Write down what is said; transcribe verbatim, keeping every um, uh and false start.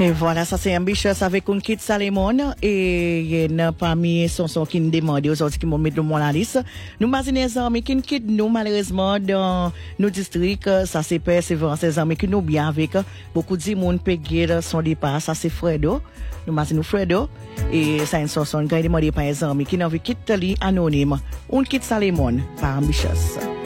Et voilà, ça c'est ambitieux avec un kit Salemon et il y a parmi son son qui nous demande aujourd'hui qui m'ont mis dans la liste. Nous imaginons les amis qui quittent nous malheureusement dans nos districts, ça c'est persévérant ces amis qui nous bien avec beaucoup de monde payé son départ, ça c'est Fredo. Nous imaginons Fredo et ça une chanson qui demande par les amis qui n'ont vu quitter lui anonyme. Un kit Salemon par ambitieux.